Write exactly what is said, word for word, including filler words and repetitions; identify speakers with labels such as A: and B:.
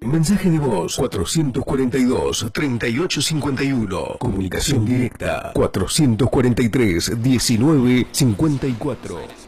A: Mensaje de voz cuatrocientos cuarenta y dos, treinta y ocho cincuenta y uno. Comunicación directa cuatrocientos cuarenta y tres, diecinueve cincuenta y cuatro.